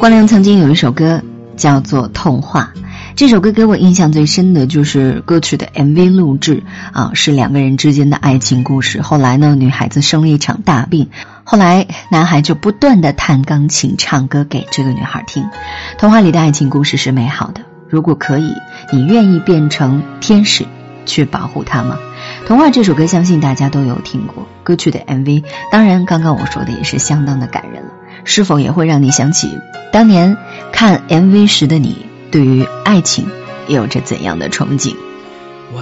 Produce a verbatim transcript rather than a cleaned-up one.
光良曾经有一首歌叫做《童话》，这首歌给我印象最深的就是歌曲的 M V 录制啊，是两个人之间的爱情故事。后来呢，女孩子生了一场大病，后来男孩就不断地弹钢琴唱歌给这个女孩听。童话里的爱情故事是美好的，如果可以，你愿意变成天使去保护她吗？童话这首歌相信大家都有听过，歌曲的 M V 当然刚刚我说的也是相当的感人了，是否也会让你想起当年看 M V 时的你，对于爱情有着怎样的憧憬？